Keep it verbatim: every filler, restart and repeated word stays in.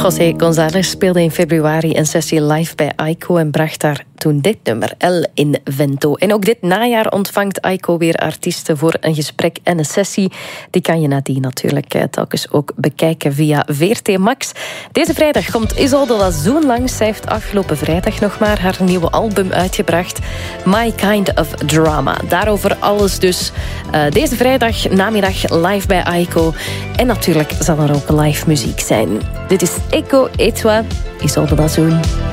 José González speelde in februari een sessie live bij Aiko en bracht daar toen dit nummer, El Invento. En ook dit najaar ontvangt Aiko weer artiesten voor een gesprek en een sessie. Die kan je nadien natuurlijk telkens ook bekijken via V R T Max. Deze vrijdag komt Isolde Lazoen langs. Zij heeft afgelopen vrijdag nog maar haar nieuwe album uitgebracht. My Kind of Drama. Daarover alles dus uh, deze vrijdag namiddag live bij Aiko. En natuurlijk zal er ook live muziek zijn. Dit is Echo et toi, Isolde Lazoen.